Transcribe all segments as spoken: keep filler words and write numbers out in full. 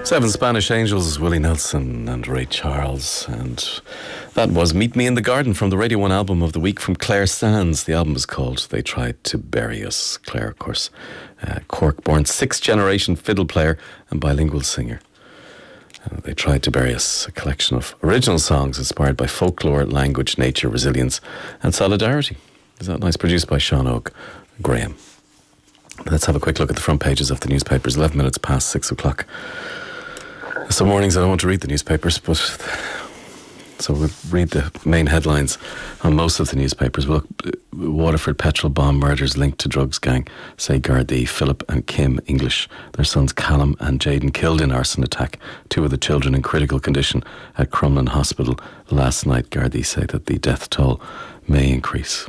Seven Spanish Angels, Willie Nelson and Ray Charles. And that was Meet Me in the Garden from the Radio one album of the week from Claire Sands. The album is called They Tried to Bury Us. Claire, of course, uh, Cork-born sixth-generation fiddle player and bilingual singer. Uh, They Tried to Bury Us, a collection of original songs inspired by folklore, language, nature, resilience and solidarity. Is that nice? Produced by Sean Oak Graham. Let's have a quick look at the front pages of the newspapers. eleven minutes past six o'clock. Some mornings I don't want to read the newspapers, but so we'll read the main headlines on most of the newspapers. We'll look, Waterford petrol bomb murders linked to drugs gang, say Gardaí. Philip and Kim English, their sons Callum and Jaden, killed in arson attack. Two of the children in critical condition at Crumlin Hospital last night. Gardaí say that the death toll may increase.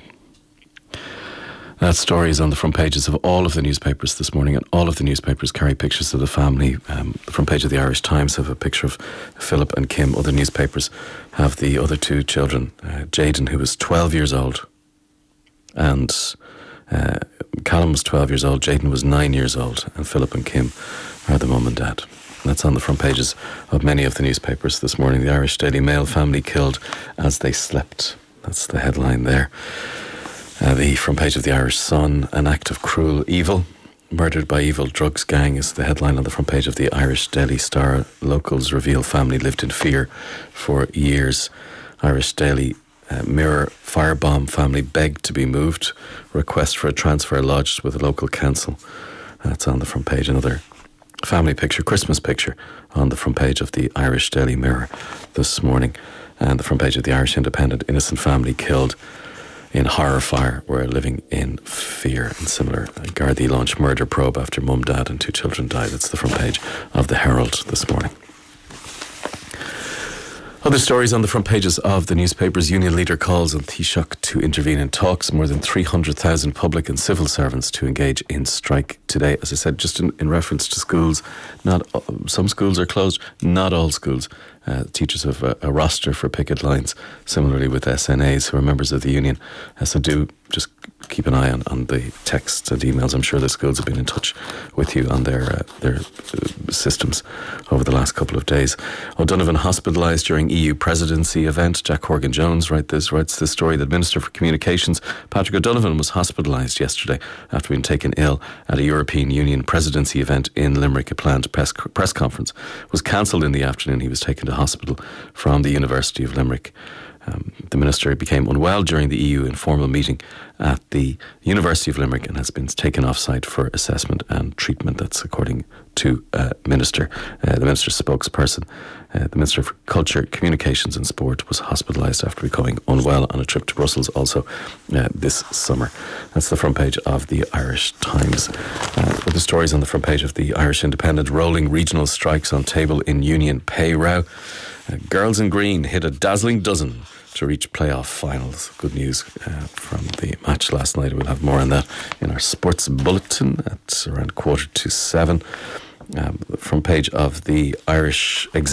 That story is on the front pages of all of the newspapers this morning, and all of the newspapers carry pictures of the family. Um, the front page of the Irish Times have a picture of Philip and Kim. Other newspapers have the other two children, uh, Jaden, who was twelve years old, and uh, Callum was twelve years old, Jaden was nine years old, and Philip and Kim are the mum and dad. And that's on the front pages of many of the newspapers this morning. The Irish Daily Mail, family killed as they slept. That's the headline there. Uh, the front page of the Irish Sun, an act of cruel evil, murdered by evil drugs gang, is the headline on the front page of the Irish Daily Star. Locals reveal family lived in fear for years. Irish Daily uh, Mirror, firebomb family begged to be moved. Request for a transfer lodged with a local council. That's on the front page. Another family picture, Christmas picture, on the front page of the Irish Daily Mirror this morning. And the front page of the Irish Independent, innocent family killed in horror fire. We're living in fear. And similar, Gardaí launched murder probe after mum, dad and two children died. It's the front page of the Herald this morning. Other stories on the front pages of the newspapers. Union leader calls on Taoiseach to intervene in talks. More than three hundred thousand public and civil servants to engage in strike today. As I said, just in, in reference to schools, not uh, some schools are closed, not all schools. Uh, teachers have a, a roster for picket lines, similarly with S N As who are members of the union. Uh, so do just keep an eye on, on the texts and emails. I'm sure the schools have been in touch with you on their uh, their uh, systems over the last couple of days. O'Donovan hospitalised during E U presidency event. Jack Horgan-Jones write this, writes this story that Minister for Communications Patrick O'Donovan was hospitalised yesterday after being taken ill at a European Union presidency event in Limerick. A planned press, press conference was cancelled in the afternoon. He was taken to hospital from the University of Limerick. Um, the minister became unwell during the E U informal meeting at the University of Limerick and has been taken off-site for assessment and treatment. That's according to uh, minister, uh, the minister's spokesperson. Uh, the Minister for Culture, Communications and Sport was hospitalised after becoming unwell on a trip to Brussels also uh, this summer. That's the front page of the Irish Times. Uh, with the stories on the front page of the Irish Independent, rolling regional strikes on table in union pay row. Uh, Girls in Green hit a dazzling dozen to reach playoff finals. Good news uh, from the match last night. We'll have more on that in our sports bulletin at around quarter to seven. Um, front page of the Irish Examiner.